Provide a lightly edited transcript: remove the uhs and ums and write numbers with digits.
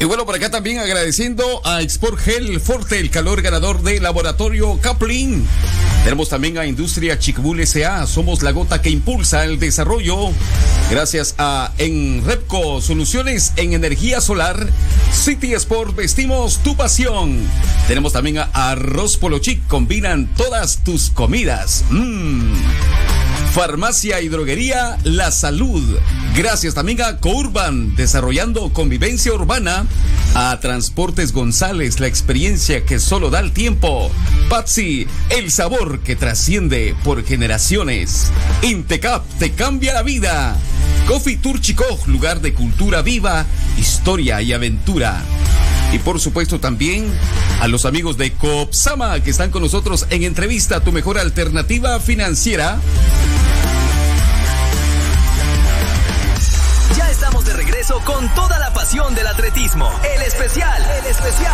Y bueno, por acá también agradeciendo a Export Gel Forte, el calor ganador de Laboratorio Kaplan. Tenemos también a Industria Chicbull S.A. Somos la gota que impulsa el desarrollo. Gracias a Enrepco, soluciones en energía solar. City Sport, vestimos tu pasión. Tenemos también a Arroz Polo Chic, combinan todas tus comidas. Farmacia y droguería La Salud. Gracias también a Courban, desarrollando convivencia urbana. A Transportes González, la experiencia que solo da el tiempo. Patsy, el sabor que trasciende por generaciones. Intecap, te cambia la vida. Coffee Tour Chicoj, lugar de cultura viva, historia y aventura. Y por supuesto también a los amigos de Coopsama que están con nosotros en entrevista, tu mejor alternativa financiera. Ya estamos de regreso con toda la pasión del atletismo. El especial